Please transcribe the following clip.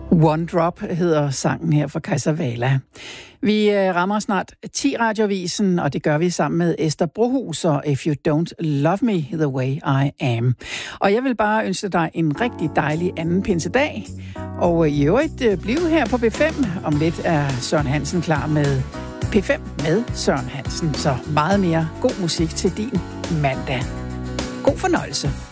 One Drop hedder sangen her fra Kaiser Vala. Vi rammer snart 10 Radioavisen, og det gør vi sammen med Esther Brohus og If You Don't Love Me The Way I Am. Og jeg vil bare ønske dig en rigtig dejlig anden pinsedag. Og i øvrigt bliv her på P5. Om lidt er Søren Hansen klar med P5 med Søren Hansen. Så meget mere god musik til din mandag. God fornøjelse.